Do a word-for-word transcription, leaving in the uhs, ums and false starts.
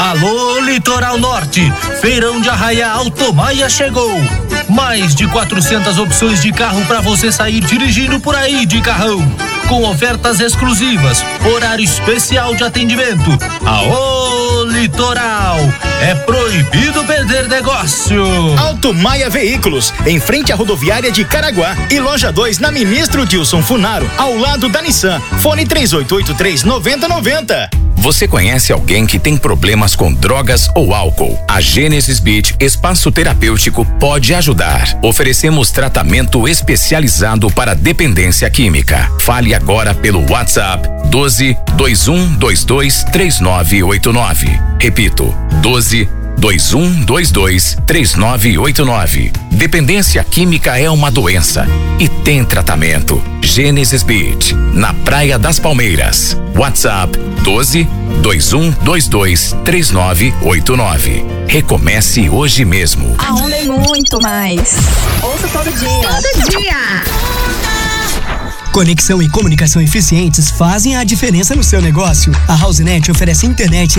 Alô, Litoral Norte, Feirão de Arraiá Automaia chegou. Mais de quatrocentas opções de carro para você sair dirigindo por aí de carrão. Com ofertas exclusivas, horário especial de atendimento. Aô, Litoral, é proibido perder negócio. Automaia Veículos, em frente à rodoviária de Caraguá. E loja dois na Ministro Dilson Funaro, ao lado da Nissan. Fone três oito oito três, nove zero nove zero. Você conhece alguém que tem problemas com drogas ou álcool? A Gênesis Beach Espaço Terapêutico pode ajudar. Oferecemos tratamento especializado para dependência química. Fale agora pelo WhatsApp doze, dois um dois dois, três nove oito nove. Repito, doze, dois um dois dois, três nove oito nove. Dependência química é uma doença e tem tratamento. Gênesis Beach, na Praia das Palmeiras. WhatsApp doze, dois um dois dois, três nove oito nove. Recomece hoje mesmo. A onda é muito mais. Ouça todo dia. Todo dia. Conexão e comunicação eficientes fazem a diferença no seu negócio. A HouseNet oferece internet